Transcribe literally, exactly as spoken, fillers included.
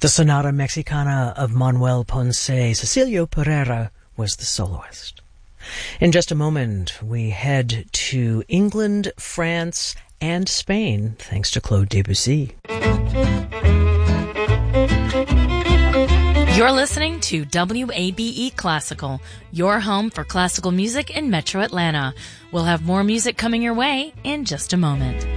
The Sonata Mexicana of Manuel Ponce. Cecilio Pereira was the soloist. In just a moment, we head to England, France, and Spain, thanks to Claude Debussy. You're listening to W A B E Classical, your home for classical music in Metro Atlanta. We'll have more music coming your way in just a moment.